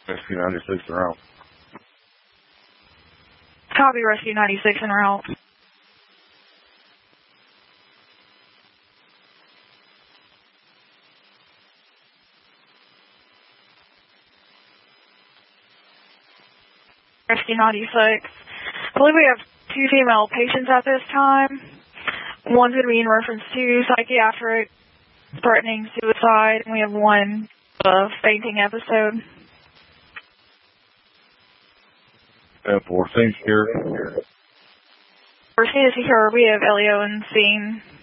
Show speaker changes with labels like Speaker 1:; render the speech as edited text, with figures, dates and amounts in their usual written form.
Speaker 1: Rescue 96 en route.
Speaker 2: Copy, Rescue 96 en route. Rescue 96. I believe we have 2 female patients at this time. One's going to be in reference to psychiatric threatening suicide, and we have one fainting episode.
Speaker 1: 14 secure.
Speaker 2: 14 is secure. We have Elio in scene.